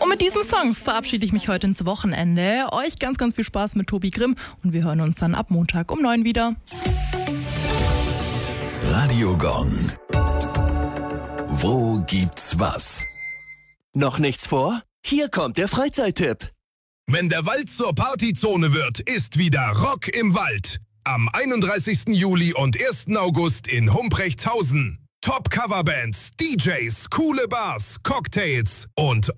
Und mit diesem Song verabschiede ich mich heute ins Wochenende. Euch ganz, ganz viel Spaß mit Tobi Grimm und wir hören uns dann ab Montag um 9 wieder. Radio Gong. Wo gibt's was? Noch nichts vor? Hier kommt der Freizeittipp. Wenn der Wald zur Partyzone wird, ist wieder Rock im Wald. Am 31. Juli und 1. August in Humprechtshausen. Top-Coverbands, DJs, coole Bars, Cocktails und